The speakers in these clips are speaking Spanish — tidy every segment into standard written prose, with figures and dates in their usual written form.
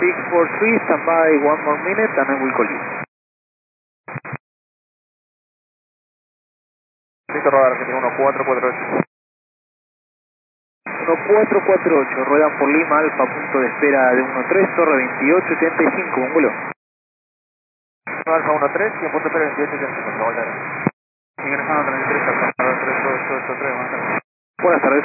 643, stand by 1 more minute and I will call you. Listo, rodar, que tiene 1448. 1448, ruedan por Lima, Alfa, punto de espera de 13, torre 2885, un vuelo. Alfa 13 y en punto de espera 2885, por favor. Ingresando 33, Alfa 3883, buenas tardes. Buenas tardes.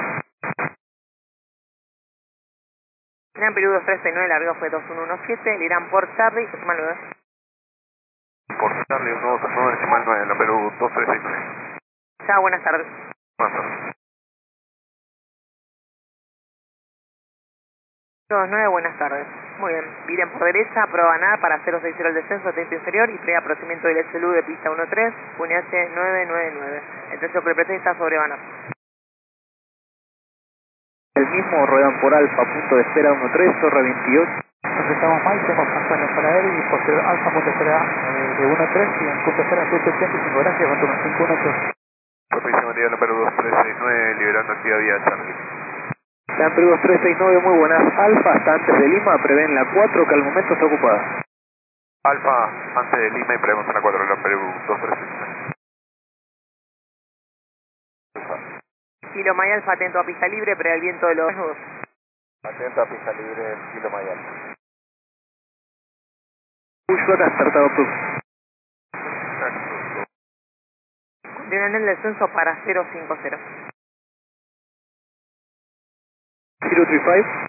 Irán Perú 2369, largo fue 2117, el Irán por Charlie, decimal 9. Por Charlie 1229, decimal 9, la Perú 2369. Chao, buenas tardes. Buenas tardes. 29, buenas tardes. Muy bien, Irán por derecha, prueba nada para 060 el descenso, atento inferior y previa procedimiento del SLU de pista 13, UNH 999. El precio que le pretende está sobre Banar. El mismo, ruedan por Alfa, punto de espera 13, torre 28. Nos estamos mal, tenemos pasajes para él y posterior Alfa, punto de espera de 13 y en punto de espera 785, gracias, 518. Propísimo día, la Perú 2369, liberando actividad vía Charlie. Irán Perú 2369, muy buenas. Alfa, hasta antes de Lima, prevén la 4 que al momento está ocupada. Alfa, antes de Lima y prevemos a la 4, la Perú 2369. Kilo Maya Alfa, atento a pista libre, previa el viento de los desnudos. Atento a pista libre, el Kilo Mayal. Pushback startado approved. Continúan el descenso para 050. 035.